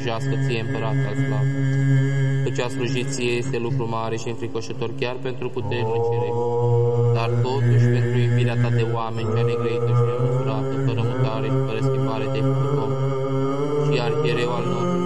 slujească ție, Împărate al slavă. Căci a sluji ție este lucru mare și înfricoșător chiar pentru puternicii regi, dar totuși pentru iubirea ta de oameni cea negrăită și